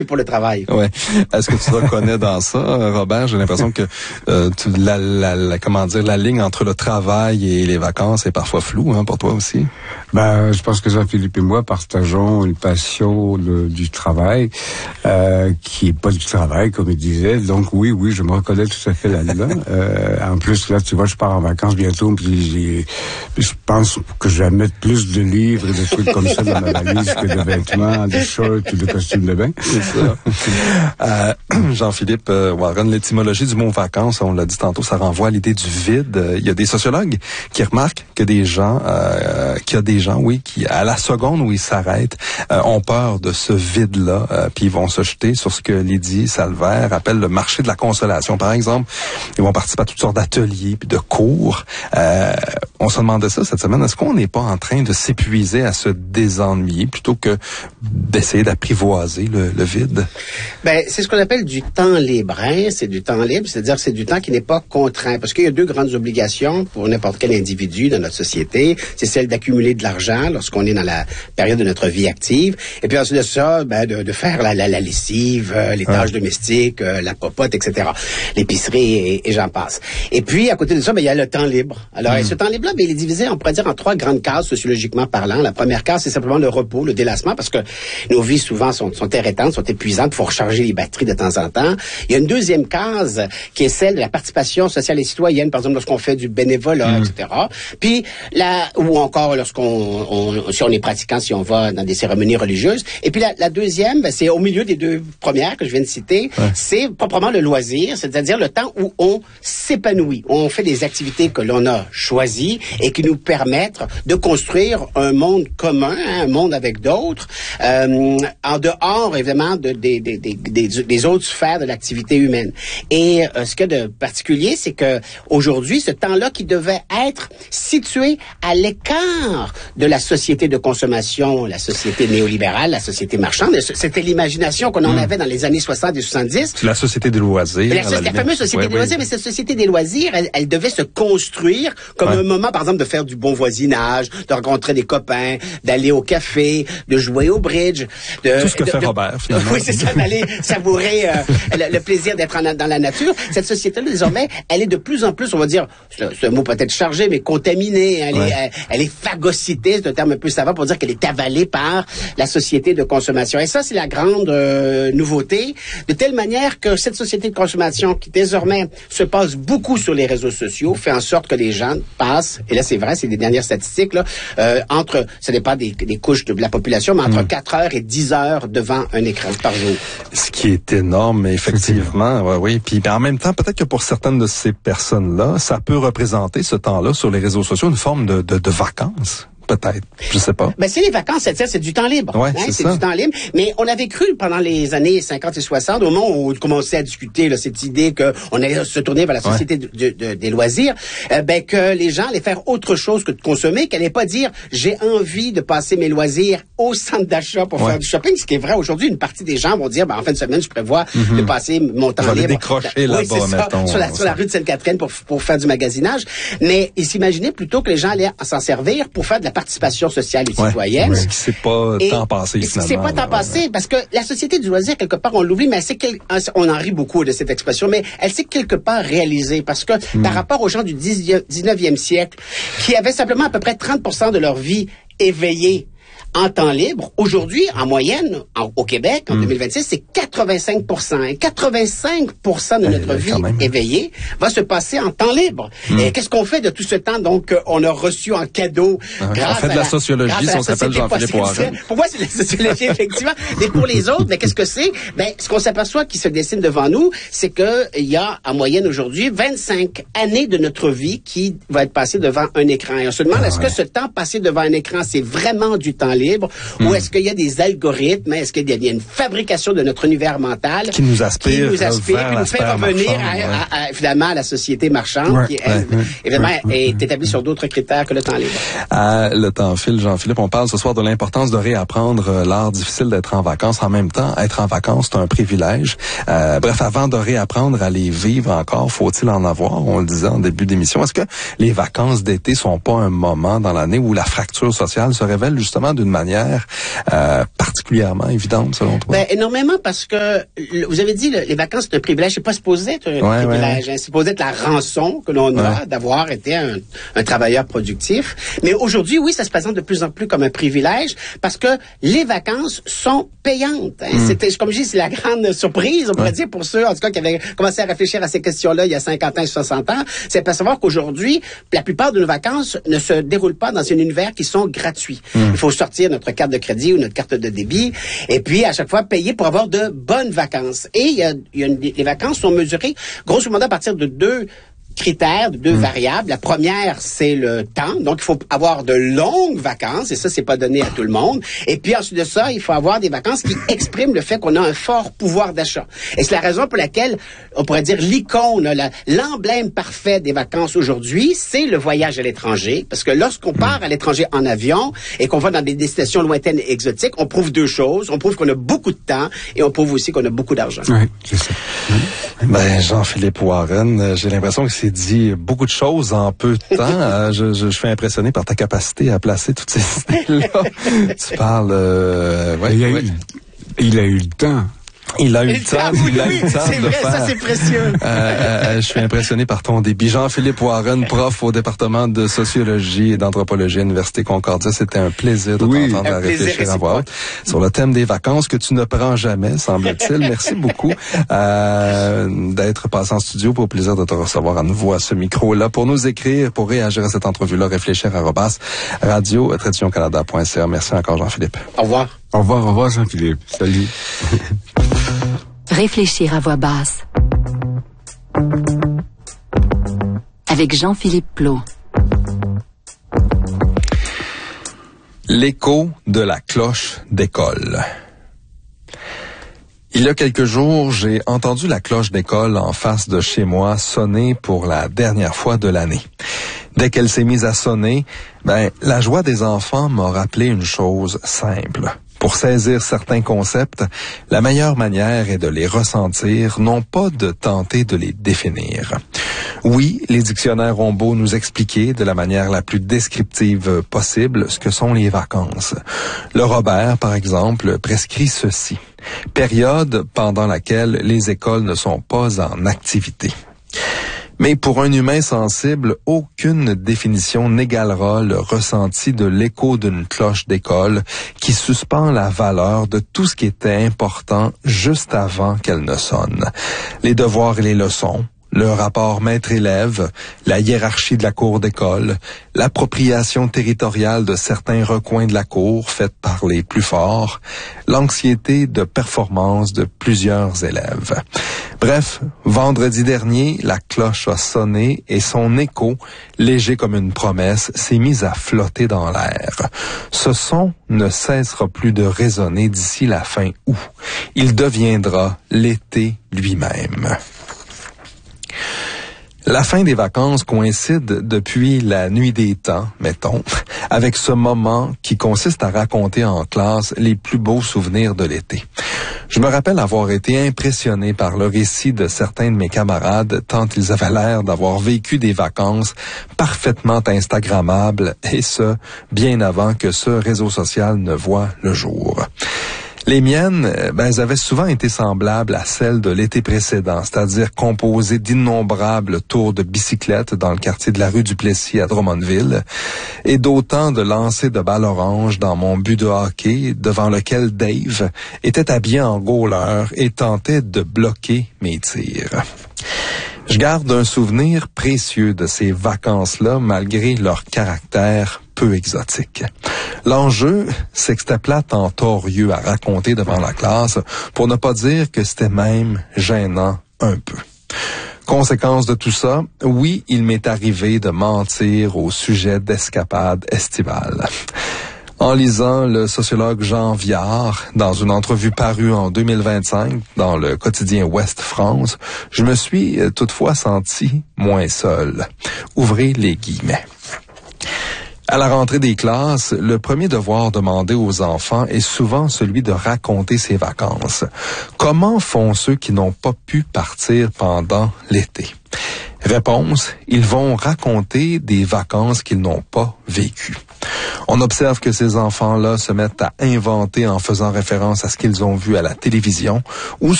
pour le travail. Ouais. Est-ce que tu te reconnais dans ça, Robert? J'ai l'impression que la ligne entre le travail et les vacances est parfois floue, pour toi aussi. Je pense que Jean-Philippe et moi partageons une passion du travail, qui est pas du travail, comme il disait. Donc oui, je me reconnais tout à fait là-dedans. En plus, là, tu vois, je pars en vacances bientôt, puis je pense que je vais mettre plus de livres et de trucs comme ça dans ma valise que de vêtements, de shorts ou de costumes de bain. C'est ça. Jean-Philippe Warren, l'étymologie du mot vacances, on l'a dit tantôt, ça renvoie à l'idée du vide. Il y a des sociologues qui remarquent que qu'il y a des gens, qui à la seconde où ils s'arrêtent, ont peur de ce vide-là, puis ils vont se jeter sur ce que Lydie Salvaire appelle le marché de la consolation. Par exemple, ils vont participer à toutes sortes d'ateliers puis de cours. On se demandait ça cette semaine. Est-ce qu'on n'est pas en train de s'épuiser à se désennuyer plutôt que d'essayer d'apprivoiser le vide? C'est ce qu'on appelle du temps libre. C'est du temps libre, c'est-à-dire que c'est du temps qui n'est pas contraint. Parce qu'il y a deux grandes obligations pour n'importe quel individu dans notre société. C'est celle d'accumuler de l'argent lorsqu'on est dans la période de notre vie active. Et puis ensuite de ça, de faire la lessive, les tâches domestiques, la popote, etc. L'épicerie et j'en passe. Et puis, à côté de ça, il y a le temps libre. Alors, ce temps libre-là, il est divisé, on pourrait dire, en trois grandes cases sociologiquement parlant. La première case, c'est simplement le repos, le délassement, parce que nos vies, souvent, sont irritantes, sont épuisantes, il faut recharger les batteries de temps en temps. Il y a une deuxième case qui est celle de la participation sociale et citoyenne, par exemple, lorsqu'on fait du bénévolat, etc. Puis, ou encore si on est pratiquant, si on va dans des cérémonies religieuses. Et puis, la deuxième, c'est au milieu des deux premières que je viens de citer, c'est proprement le loisir, c'est-à-dire le temps où on s'épanouit, où on fait des activités que l'on a choisies et qui nous permettent de construire un monde commun, un monde avec d'autres, en dehors, évidemment, des autres sphères de l'activité humaine. Et ce qu'il y a de particulier, c'est que aujourd'hui, ce temps-là qui devait être situé à l'écart de la société de consommation, la société néolibérale, la société marchande, c'était l'imagination qu'on en avait dans les années 60 et 70. C'est la société des loisirs. La fameuse société des loisirs, mais cette société des loisirs, elle devait se construire comme un moment, par exemple, de faire du bon voisinage, de rencontrer des copains, d'aller au café, de jouer au bridge. Tout ce que fait Robert, finalement. Oui, c'est ça, d'aller savourer le plaisir d'être dans la nature. Cette société-là, désormais, elle est de plus en plus, on va dire, ce mot peut être chargé, mais contaminée. Elle est phagocytée, c'est un terme un peu savant pour dire qu'elle est avalée par la société de consommation. Et ça, c'est la grande nouveauté, de telle manière que cette société de consommation qui désormais se passe beaucoup sur les réseaux sociaux fait en sorte que les gens passent, et là c'est vrai, c'est des dernières statistiques, là, ça dépend des couches de la population, mais entre 4 heures et 10 heures devant un écran par jour. Ce qui est énorme, effectivement. Oui. Puis en même temps, peut-être que pour certaines de ces personnes-là, ça peut représenter ce temps-là sur les réseaux sociaux une forme de vacances. Peut-être, je sais pas. C'est les vacances, c'est du temps libre. Ouais, c'est du temps libre. Mais on avait cru pendant les années 50 et 60, au moment où on commençait à discuter cette idée qu'on allait se tourner vers la société des loisirs, que les gens allaient faire autre chose que de consommer, qu'elle allait pas dire j'ai envie de passer mes loisirs au centre d'achat pour faire du shopping. Ce qui est vrai aujourd'hui, une partie des gens vont dire en fin de semaine, je prévois de passer mon temps libre. Décrocher là-bas, mettons. Sur la rue de Sainte-Catherine pour faire du magasinage. Mais ils s'imaginaient plutôt que les gens allaient s'en servir pour faire de la participation sociale et citoyenne. Ce qui s'est pas tant passé, finalement. C'est pas tant passé, parce que la société du loisir, quelque part, on l'oublie, mais on en rit beaucoup de cette expression, mais elle s'est quelque part réalisée, parce que par rapport aux gens du 19e siècle, qui avaient simplement à peu près 30% de leur vie éveillée en temps libre, aujourd'hui, en moyenne, au Québec, en 2026, c'est 85%. Et 85% de notre vie éveillée va se passer en temps libre. Et qu'est-ce qu'on fait de tout ce temps, donc, on a reçu en cadeau grâce on fait de la sociologie, si on s'appelle Jean-Philippe Warren. Pour moi, c'est de la sociologie, effectivement. Mais pour les autres, qu'est-ce que c'est? Ce qu'on s'aperçoit qui se dessine devant nous, c'est que il y a, en moyenne aujourd'hui, 25 années de notre vie qui va être passée devant un écran. Et on se demande, est-ce que ce temps passé devant un écran, c'est vraiment du temps libre, ou est-ce qu'il y a des algorithmes, est-ce qu'il y a une fabrication de notre univers mental qui nous aspire, puis nous fait revenir finalement à la société marchande qui, elle, évidemment, est établie sur d'autres critères que le temps libre. Le temps file, Jean-Philippe. On parle ce soir de l'importance de réapprendre l'art difficile d'être en vacances. En même temps, être en vacances, c'est un privilège. Bref, avant de réapprendre à les vivre encore, faut-il en avoir? On le disait en début d'émission. Est-ce que les vacances d'été sont pas un moment dans l'année où la fracture sociale se révèle justement d'une manière particulièrement évidente, selon toi? Ben, énormément, parce que vous avez dit, les vacances, c'est un privilège. C'est pas supposé être un privilège. Hein. C'est supposé être la rançon que l'on a d'avoir été un travailleur productif. Mais aujourd'hui, oui, ça se présente de plus en plus comme un privilège parce que les vacances sont payantes. Hein. C'était, comme je dis, c'est la grande surprise, on pourrait dire, pour ceux, en tout cas, qui avaient commencé à réfléchir à ces questions-là il y a 50 ans, 60 ans. C'est de savoir qu'aujourd'hui, la plupart de nos vacances ne se déroulent pas dans un univers qui sont gratuits. Il faut sortir notre carte de crédit ou notre carte de débit et puis à chaque fois payer pour avoir de bonnes vacances. Et les vacances sont mesurées grosso modo à partir de deux critères, de deux variables. La première, c'est le temps. Donc, il faut avoir de longues vacances, et ça, c'est pas donné à tout le monde. Et puis, ensuite de ça, il faut avoir des vacances qui expriment le fait qu'on a un fort pouvoir d'achat. Et c'est la raison pour laquelle, on pourrait dire, l'icône, l'emblème parfait des vacances aujourd'hui, c'est le voyage à l'étranger. Parce que lorsqu'on part à l'étranger en avion et qu'on va dans des destinations lointaines et exotiques, on prouve deux choses. On prouve qu'on a beaucoup de temps et on prouve aussi qu'on a beaucoup d'argent. Oui, c'est ça. Ben, Jean-Philippe Warren, j'ai l'impression que c'est dit beaucoup de choses en peu de temps. Je suis impressionné par ta capacité à placer toutes ces idées-là. Tu parles... Il a eu le temps. Il a eu le temps, il a eu le temps c'est de le vrai, faire. Ça, c'est précieux. Je suis impressionné par ton débit. Jean-Philippe Warren, prof au département de sociologie et d'anthropologie à l'Université Concordia. C'était un plaisir de t'entendre à réfléchir à voix haute sur le thème des vacances que tu ne prends jamais, semble-t-il. Merci beaucoup d'être passé en studio. Pour le plaisir de te recevoir à nouveau à ce micro-là. Pour nous écrire, pour réagir à cette entrevue-là, réfléchir@radio-canada.ca. Merci encore, Jean-Philippe. Au revoir. Au revoir Jean-Philippe. Salut. Réfléchir à voix basse. Avec Jean-Philippe Plot. L'écho de la cloche d'école. Il y a quelques jours, j'ai entendu la cloche d'école en face de chez moi sonner pour la dernière fois de l'année. Dès qu'elle s'est mise à sonner, la joie des enfants m'a rappelé une chose simple. Pour saisir certains concepts, la meilleure manière est de les ressentir, non pas de tenter de les définir. Oui, les dictionnaires ont beau nous expliquer de la manière la plus descriptive possible ce que sont les vacances. Le Robert, par exemple, prescrit ceci. Période pendant laquelle les écoles ne sont pas en activité. Mais pour un humain sensible, aucune définition n'égalera le ressenti de l'écho d'une cloche d'école qui suspend la valeur de tout ce qui était important juste avant qu'elle ne sonne. Les devoirs et les leçons, le rapport maître-élève, la hiérarchie de la cour d'école, l'appropriation territoriale de certains recoins de la cour faite par les plus forts, l'anxiété de performance de plusieurs élèves. Bref, vendredi dernier, la cloche a sonné et son écho, léger comme une promesse, s'est mis à flotter dans l'air. Ce son ne cessera plus de résonner d'ici la fin août. Il deviendra l'été lui-même. La fin des vacances coïncide depuis la nuit des temps, mettons, avec ce moment qui consiste à raconter en classe les plus beaux souvenirs de l'été. Je me rappelle avoir été impressionné par le récit de certains de mes camarades, tant ils avaient l'air d'avoir vécu des vacances parfaitement instagrammables, et ce, bien avant que ce réseau social ne voie le jour. Les miennes, elles avaient souvent été semblables à celles de l'été précédent, c'est-à-dire composées d'innombrables tours de bicyclette dans le quartier de la rue du Plessis à Drummondville, et d'autant de lancers de balles oranges dans mon but de hockey, devant lequel Dave était habillé en goaler et tentait de bloquer mes tirs. Je garde un souvenir précieux de ces vacances-là, malgré leur caractère peu exotique. L'enjeu, c'est que c'était plate-en-torieux à raconter devant la classe, pour ne pas dire que c'était même gênant un peu. Conséquence de tout ça, oui, il m'est arrivé de mentir au sujet d'escapades estivales. En lisant le sociologue Jean Viard, dans une entrevue parue en 2025 dans le quotidien Ouest France, je me suis toutefois senti moins seul. Ouvrez les guillemets. À la rentrée des classes, le premier devoir demandé aux enfants est souvent celui de raconter ses vacances. Comment font ceux qui n'ont pas pu partir pendant l'été? Réponse, ils vont raconter des vacances qu'ils n'ont pas vécues. On observe que ces enfants-là se mettent à inventer en faisant référence à ce qu'ils ont vu à la télévision ou